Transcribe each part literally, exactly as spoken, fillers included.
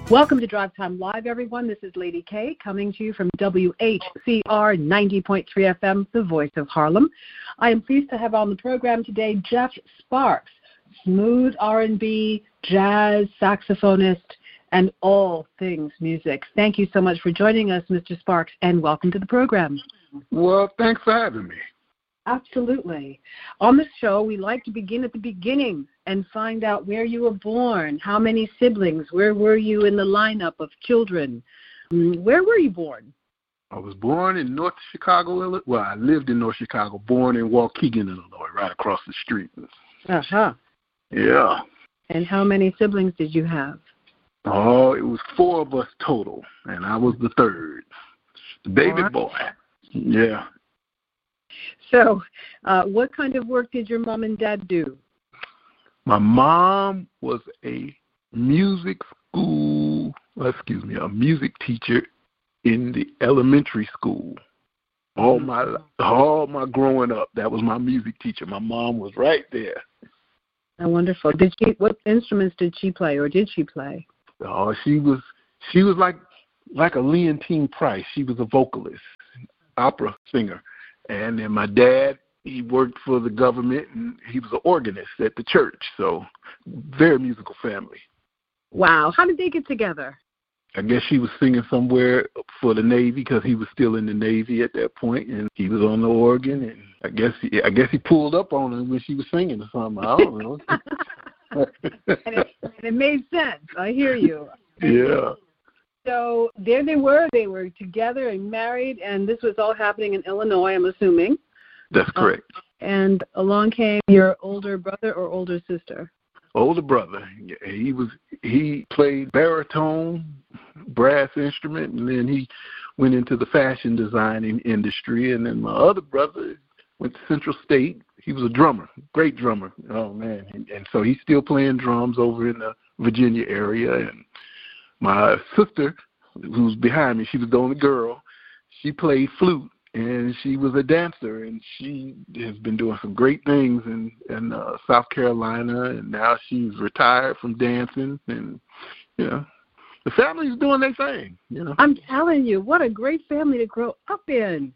Welcome to Drive Time Live, everyone. This is Lady K coming to you from W H C R ninety point three F M, the voice of Harlem. I am pleased to have on the program today Jeff Sparks, smooth R and B, jazz, saxophonist, and all things music. Thank you so much for joining us, Mister Sparks, and welcome to the program. Well, thanks for having me. Absolutely. On this show, we like to begin at the beginning and find out where you were born, how many siblings, where were you in the lineup of children, where were you born? I was born in North Chicago, Illinois. Well, I lived in North Chicago, born in Waukegan, Illinois, right across the street. Uh-huh. Yeah. And how many siblings did you have? Oh, it was four of us total, and I was the third, the baby right. boy. Yeah. So uh, what kind of work did your mom and dad do? My mom was a music school, well, excuse me, a music teacher in the elementary school. All my all my growing up, that was my music teacher. My mom was right there. Oh, wonderful. Did she? What instruments did she play, or did she play? Oh, she was she was like like a Leontine Price. She was a vocalist, opera singer. And then my dad, he worked for the government, and he was an organist at the church. So very musical family. Wow. How did they get together? I guess she was singing somewhere for the Navy because he was still in the Navy at that point, and he was on the organ. And I guess he, I guess he pulled up on her when she was singing or something. I don't know. and, it, and it made sense. I hear you. Yeah. So there they were. They were together and married, and this was all happening in Illinois, I'm assuming. That's correct. Uh, and along came your older brother or older sister? Older brother. He was he played baritone, brass instrument, and then he went into the fashion designing industry. And then my other brother went to Central State. He was a drummer, great drummer. Oh, man. And, and so he's still playing drums over in the Virginia area. And my sister, who's behind me, she was the only girl, she played flute, and she was a dancer, and she has been doing some great things in, in uh, South Carolina, and now she's retired from dancing, and, you know, the family's doing their thing, you know. I'm telling you, what a great family to grow up in.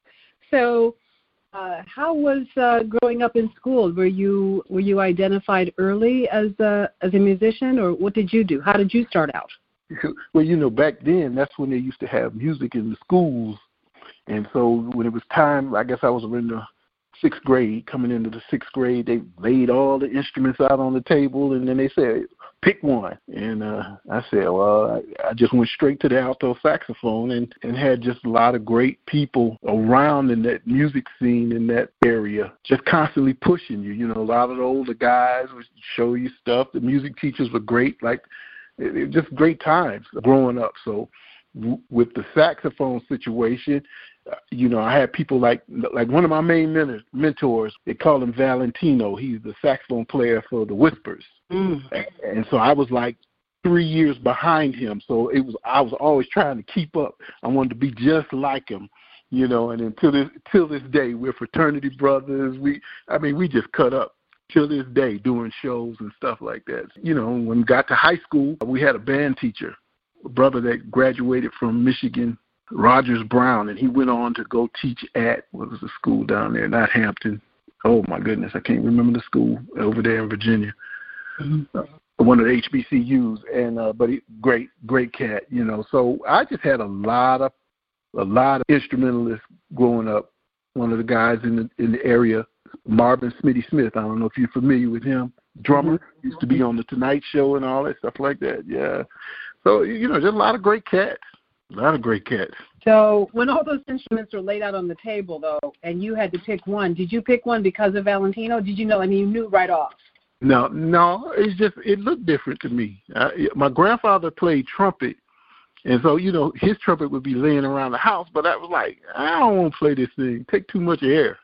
So uh, how was uh, growing up in school? Were you were you identified early as a, as a musician, or what did you do? How did you start out? Well, you know, back then, that's when they used to have music in the schools. And so when it was time, I guess I was in the sixth grade, coming into the sixth grade, they laid all the instruments out on the table, and then they said, pick one. And uh, I said, well, I, I just went straight to the alto saxophone and, and had just a lot of great people around in that music scene in that area, just constantly pushing you. You know, a lot of the older guys would show you stuff. The music teachers were great, like, it, it just great times growing up. So w- with the saxophone situation, uh, you know, I had people like like one of my main men- mentors, they call him Valentino. He's the saxophone player for the Whispers. Mm. And, and so I was like three years behind him. So it was I was always trying to keep up. I wanted to be just like him. You know, and until this till this day, we're fraternity brothers. We, I mean, we just cut up. Till this day, doing shows and stuff like that. You know, when we got to high school, we had a band teacher, a brother that graduated from Michigan, Rogers Brown, and he went on to go teach at, what was the school down there, not Hampton. Oh, my goodness, I can't remember the school over there in Virginia. Mm-hmm. Uh, one of the H B C Us, and uh, but he, great, great cat, you know. So I just had a lot of, a lot of instrumentalists growing up. One of the guys in the in the area, Marvin Smitty Smith. I don't know if you're familiar with him. Drummer, mm-hmm. Used to be on the Tonight Show and all that stuff like that. Yeah. So, you know, just a lot of great cats. A lot of great cats. So when all those instruments were laid out on the table, though, and you had to pick one, did you pick one because of Valentino? Did you know? I mean, you knew right off. No, no. It's just, it looked different to me. Uh, my grandfather played trumpet. And so, you know, his trumpet would be laying around the house, but I was like, I don't want to play this thing. Take too much air.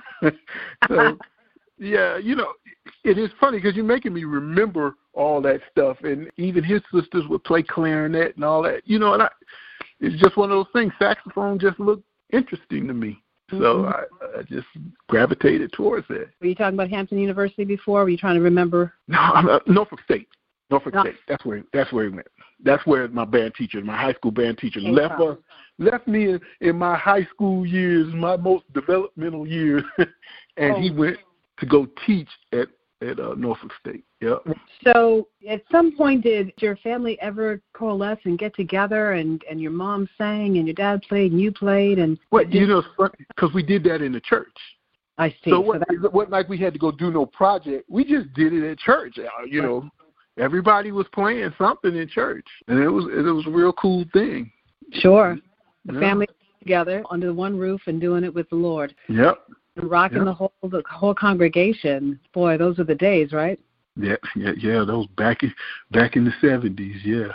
So, yeah, you know, it is funny because you're making me remember all that stuff. And even his sisters would play clarinet and all that. You know, and I, it's just one of those things. Saxophone just looked interesting to me. So mm-hmm. I, I just gravitated towards that. Were you talking about Hampton University before? Were you trying to remember? No, I'm, uh, Norfolk State. Norfolk no. State. That's where, that's where he went. That's where my band teacher, my high school band teacher, Came left from. us, left me in, in my high school years, my most developmental years, and Oh. he went to go teach at at uh, Norfolk State. Yeah. So at some point, did your family ever coalesce and get together, and, and your mom sang, and your dad played, and you played, and Well, you know, because we did that in the church. I see. So, what, that, it wasn't like we had to go do no project. We just did it at church. Uh, you know, everybody was playing something in church, and it was it was a real cool thing. Sure. The Yeah. family together under one roof and doing it with the Lord. Yep. And rocking Yep. the whole the whole congregation. Boy, those are the days, right? Yeah, yeah, yeah. Those back in back in the seventies. Yeah.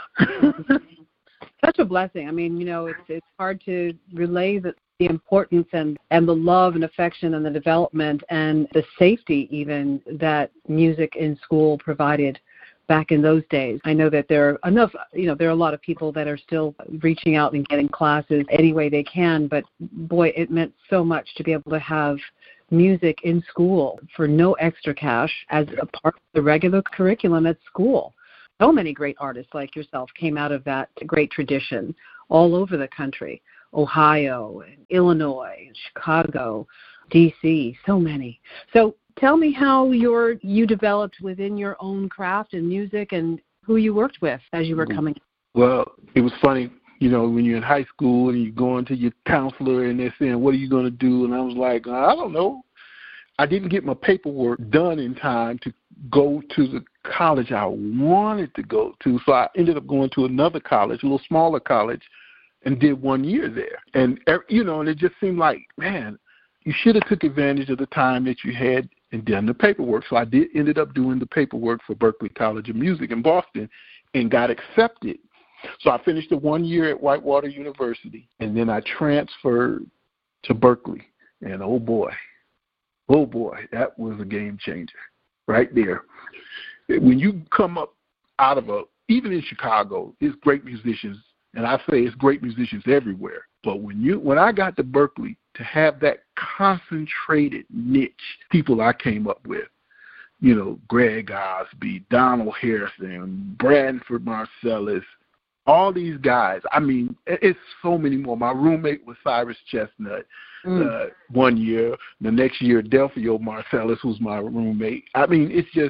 Such a blessing. I mean, you know, it's it's hard to relay the, the importance and, and the love and affection and the development and the safety even that music in school provided back in those days. I know that there are enough, you know, there are a lot of people that are still reaching out and getting classes any way they can, but boy, it meant so much to be able to have music in school for no extra cash as a part of the regular curriculum at school. So many great artists like yourself came out of that great tradition all over the country, Ohio, and Illinois, and Chicago, D C, so many. So tell me how your you developed within your own craft and music and who you worked with as you were coming. Well, it was funny, you know, when you're in high school and you're going to your counselor and they're saying, what are you going to do? And I was like, I don't know. I didn't get my paperwork done in time to go to the college I wanted to go to. So I ended up going to another college, a little smaller college, and did one year there. And, you know, and it just seemed like, man, you should have took advantage of the time that you had and done the paperwork. So I did ended up doing the paperwork for Berklee College of Music in Boston and got accepted. So I finished the one year at Whitewater University, and then I transferred to Berklee. And oh boy, oh boy, that was a game changer right there. When you come up out of a, even in Chicago, it's great musicians, and I say it's great musicians everywhere. But when you, when I got to Berklee, to have that concentrated niche people I came up with, you know, Greg Osby, Donald Harrison, Branford Marsalis, all these guys. I mean, it's so many more. My roommate was Cyrus Chestnut mm. uh, one year. The next year, Delphio Marsalis was my roommate. I mean, it's just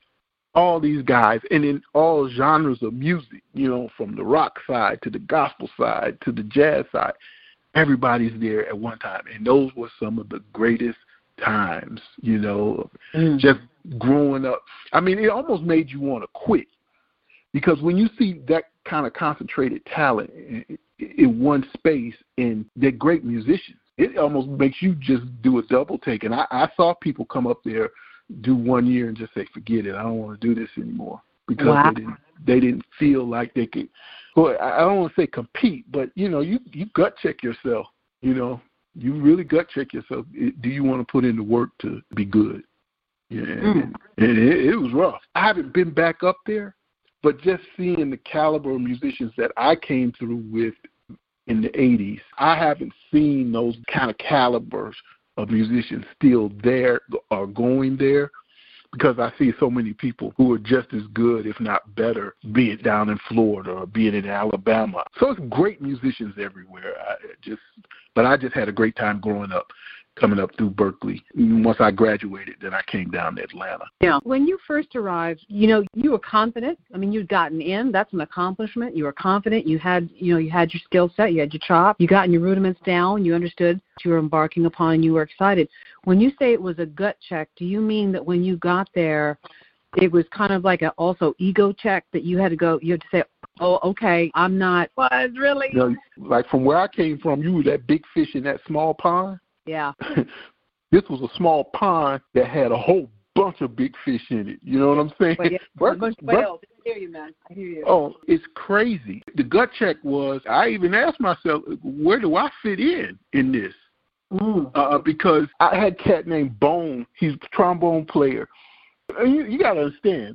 all these guys, and in all genres of music, you know, from the rock side to the gospel side to the jazz side. Everybody's there at one time, and those were some of the greatest times, you know, mm. just growing up. I mean, it almost made you want to quit, because when you see that kind of concentrated talent in, in one space, and they're great musicians, it almost makes you just do a double take. And I, I saw people come up there, do one year, and just say, forget it, I don't want to do this anymore, because wow. they didn't they didn't feel like they could. Well, I don't want to say compete, but, you know, you, you gut check yourself, you know. You really gut check yourself. Do you want to put in the work to be good? Yeah, mm. and, and it, it was rough. I haven't been back up there, but just seeing the caliber of musicians that I came through with in the eighties, I haven't seen those kind of calibers of musicians still there or going there, because I see so many people who are just as good, if not better, be it down in Florida or be it in Alabama. So it's great musicians everywhere. I just, but I just had a great time growing up, coming up through Berklee. Once I graduated, then I came down to Atlanta. Yeah. When you first arrived, you know, you were confident. I mean, you'd gotten in. That's an accomplishment. You were confident. You had, you know, you had your skill set. You had your chop. You got your rudiments down. You understood what you were embarking upon, and you were excited. When you say it was a gut check, do you mean that when you got there, it was kind of like a also ego check that you had to go, you had to say, oh, okay, I'm not, what, really? You know, like from where I came from, you were that big fish in that small pond. Yeah. This was a small pond that had a whole bunch of big fish in it. You know what I'm saying? Well, yeah, Ber- a bunch of whales. I hear you, man. I hear you. Oh, it's crazy. The gut check was, I even asked myself, where do I fit in in this? Mm. Uh, because I had a cat named Bone. He's a trombone player. You, you got to understand,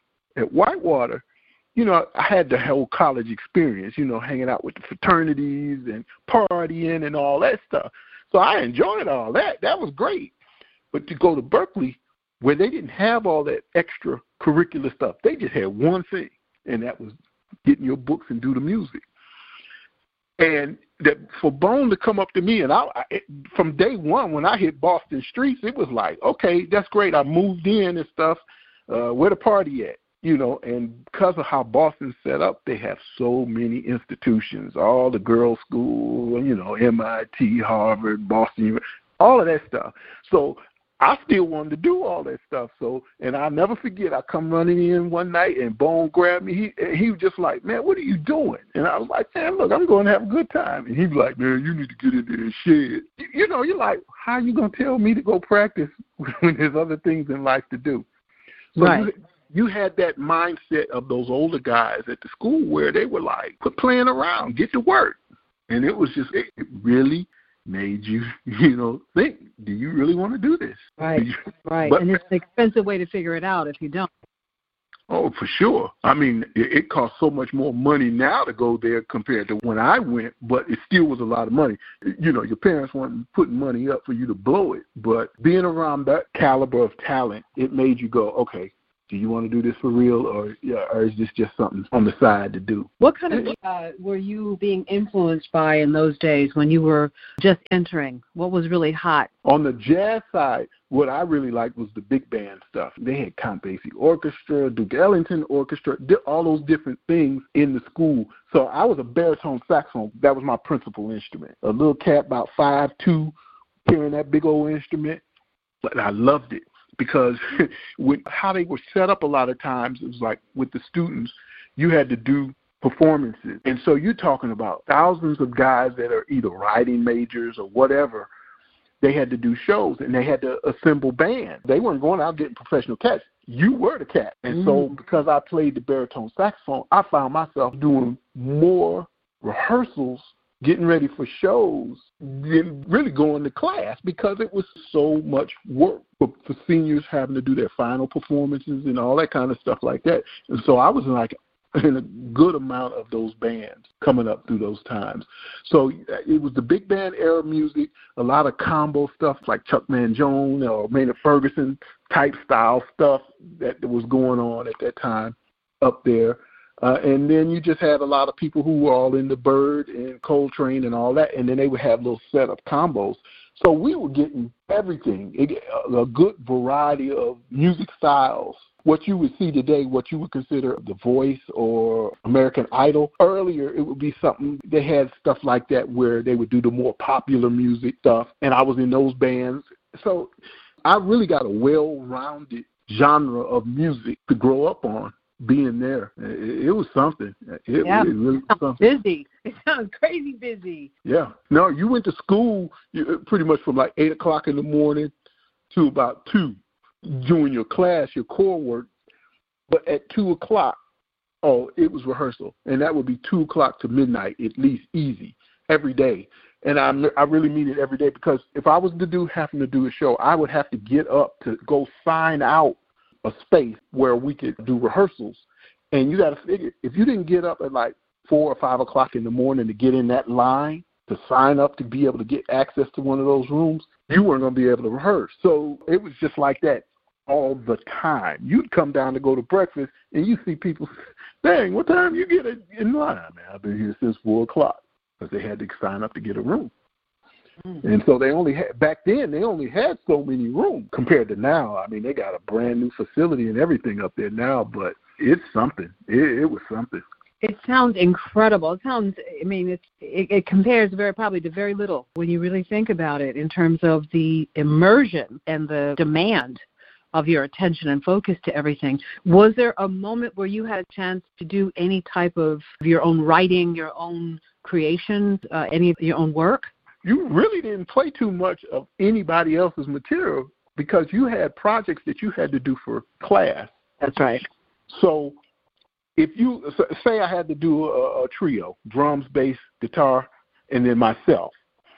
at Whitewater, you know, I had the whole college experience, you know, hanging out with the fraternities and partying and all that stuff. So I enjoyed all that. That was great. But to go to Berklee, where they didn't have all that extra curricular stuff, they just had one thing, and that was get in your books and do the music. And that for Bone to come up to me, and I, I from day one when I hit Boston streets, it was like, okay, that's great. I moved in and stuff. Uh, where the party at? You know, and because of how Boston's set up, they have so many institutions, all the girls' school, you know, M I T, Harvard, Boston, all of that stuff. So I still wanted to do all that stuff. So, and I'll never forget, I come running in one night and Bone grabbed me. He he was just like, man, what are you doing? And I was like, man, look, I'm going to have a good time. And he was like, man, you need to get in there and shed. You, you know, you're like, how are you going to tell me to go practice when there's other things in life to do? So right. You, you had that mindset of those older guys at the school where they were like, quit playing around, get to work. And it was just, it, it really made you, you know, think, do you really want to do this? Right, you, right. But, and it's an expensive way to figure it out if you don't. Oh, for sure. I mean, it, it costs so much more money now to go there compared to when I went, but it still was a lot of money. You know, your parents weren't putting money up for you to blow it, but being around that caliber of talent, it made you go, okay, do you want to do this for real, or yeah, or is this just something on the side to do? What kind of uh, were you being influenced by in those days when you were just entering? What was really hot? On the jazz side, what I really liked was the big band stuff. They had Count Basie Orchestra, Duke Ellington Orchestra, all those different things in the school. So I was a baritone saxophone. That was my principal instrument. A little cat about five two, carrying that big old instrument, but I loved it. Because with how they were set up a lot of times, it was like with the students, you had to do performances. And so you're talking about thousands of guys that are either writing majors or whatever. They had to do shows, and they had to assemble bands. They weren't going out getting professional cats. You were the cat. And mm. so because I played the baritone saxophone, I found myself doing more rehearsals, getting ready for shows, than really going to class because it was so much work for, for seniors having to do their final performances and all that kind of stuff like that. And so I was like in a good amount of those bands coming up through those times. So it was the big band era music, a lot of combo stuff like Chuck Mangione or Maynard Ferguson type style stuff that was going on at that time up there. Uh, and then you just had a lot of people who were all into Bird and Coltrane and all that, and then they would have little set-up combos. So we were getting everything, it, a good variety of music styles. What you would see today, what you would consider The Voice or American Idol. Earlier, it would be something, they had stuff like that where they would do the more popular music stuff, and I was in those bands. So I really got a well-rounded genre of music to grow up on. Being there, it, it was something. It, yeah, it really was something. Busy. It sounds crazy busy. Yeah. No, you went to school you, pretty much from like eight o'clock in the morning to about two, doing your class, your core work. But at two o'clock, oh, it was rehearsal, and that would be two o'clock to midnight at least, easy every day. And I, I really mean it every day because if I was to do having to do a show, I would have to get up to go sign out a space where we could do rehearsals. And you got to figure, if you didn't get up at like four or five o'clock in the morning to get in that line to sign up to be able to get access to one of those rooms, you weren't going to be able to rehearse. So it was just like that all the time. You'd come down to go to breakfast and you see people, dang, what time you get in line? Man, I've been here since four o'clock because they had to sign up to get a room. Mm-hmm. And so they only had, back then, they only had so many rooms compared to now. I mean, they got a brand new facility and everything up there now, but it's something. It, it was something. It sounds incredible. It sounds, I mean, it's, it, it compares very probably to very little when you really think about it in terms of the immersion and the demand of your attention and focus to everything. Was there a moment where you had a chance to do any type of your own writing, your own creations, uh, any of your own work? You really didn't play too much of anybody else's material because you had projects that you had to do for class. That's right. So if you say I had to do a, a trio, drums, bass, guitar, and then myself,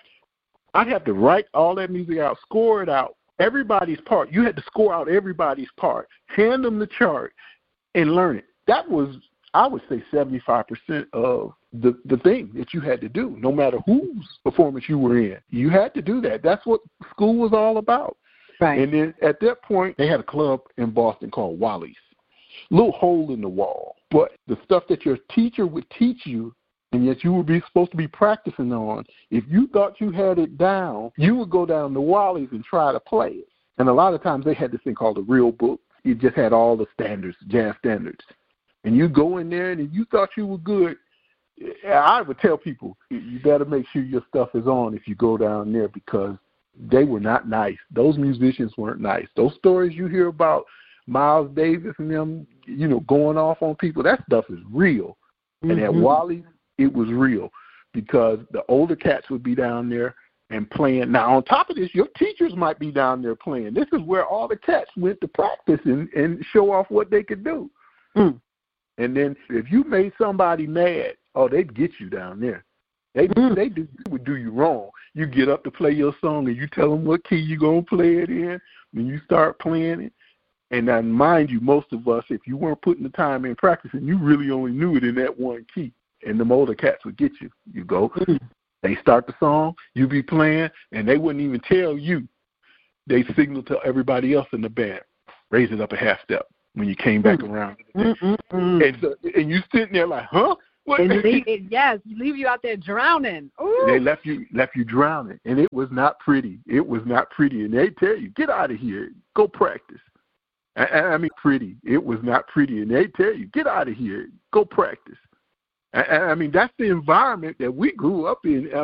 I'd have to write all that music out, score it out, everybody's part. You had to score out everybody's part, hand them the chart, and learn it. That was, I would say, seventy-five percent of the, the thing that you had to do, no matter whose performance you were in. You had to do that. That's what school was all about. Right. And then at that point, they had a club in Boston called Wally's. Little hole in the wall. But the stuff that your teacher would teach you and yet you would be supposed to be practicing on, if you thought you had it down, you would go down to Wally's and try to play it. And a lot of times they had this thing called a real book. It just had all the standards, jazz standards. And you go in there, and if you thought you were good, I would tell people, you better make sure your stuff is on if you go down there, because they were not nice. Those musicians weren't nice. Those stories you hear about Miles Davis and them, you know, going off on people, that stuff is real. Mm-hmm. And at Wally's, it was real, because the older cats would be down there and playing. Now, on top of this, your teachers might be down there playing. This is where all the cats went to practice and, and show off what they could do. Mm. And then if you made somebody mad, oh, they'd get you down there. They mm. they do, would do you wrong. You get up to play your song, and you tell them what key you're going to play it in, and you start playing it. And now, mind you, most of us, if you weren't putting the time in practicing, you really only knew it in that one key. And the older cats would get you. You go, mm. they start the song, you be playing, and they wouldn't even tell you. They signal to everybody else in the band, raise it up a half step when you came back mm. around. Mm-mm-mm. And so, and you sitting there like, huh? What? And leave it, yes, leave you out there drowning. Ooh. They left you left you drowning, and it was not pretty. It was not pretty, and they tell you, get out of here, go practice. I, I mean, pretty. It was not pretty, and they tell you, get out of here, go practice. I, I mean, that's the environment that we grew up in.